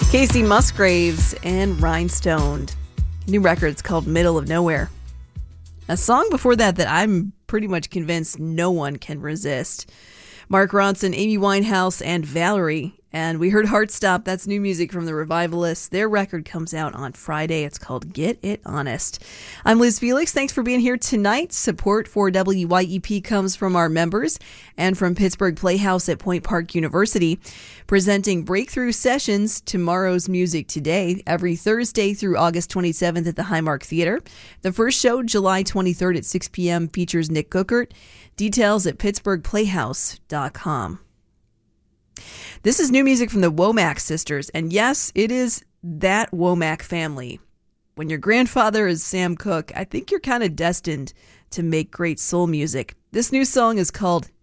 Casey Musgraves and Rhinestoned. New record's called Middle of Nowhere. A song before that I'm pretty much convinced no one can resist. Mark Ronson, Amy Winehouse, and Valerie. And we heard Heartstop. That's new music from the Revivalists. Their record comes out on Friday. It's called Get It Honest. I'm Liz Felix. Thanks for being here tonight. Support for WYEP comes from our members and from Pittsburgh Playhouse at Point Park University, presenting Breakthrough Sessions, Tomorrow's Music Today, every Thursday through August 27th at the Highmark Theater. The first show, July 23rd at 6 p.m., features Nick Cookert. Details at pittsburghplayhouse.com. This is new music from the Womack sisters, and yes, it is that Womack family. When your grandfather is Sam Cooke, I think you're kind of destined to make great soul music. This new song is called